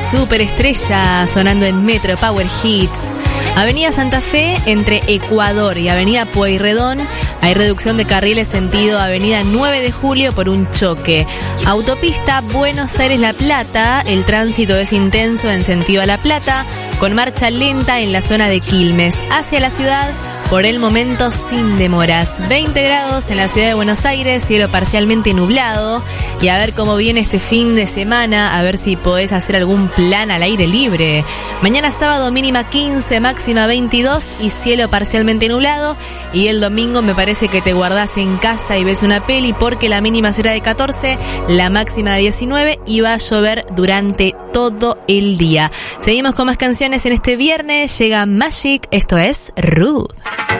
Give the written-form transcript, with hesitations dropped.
Superestrella sonando en Metro Power Hits. Avenida Santa Fe entre Ecuador y Avenida Pueyrredón hay reducción de carriles sentido Avenida 9 de Julio por un choque. Autopista Buenos Aires-La Plata, el tránsito es intenso en sentido a La Plata, con marcha lenta en la zona de Quilmes. Hacia la ciudad, por el momento sin demoras. 20 grados en la ciudad de Buenos Aires, cielo parcialmente nublado. Y a ver cómo viene este fin de semana, a ver si podés hacer algún plan al aire libre. Mañana sábado mínima 15, máxima 22 y cielo parcialmente nublado. Y el domingo me parece que te guardás en casa y ves una peli porque la mínima será de 14, la máxima de 19 y va a llover durante todo el día. Seguimos con más canciones en este viernes. Llega Magic, esto es Rude.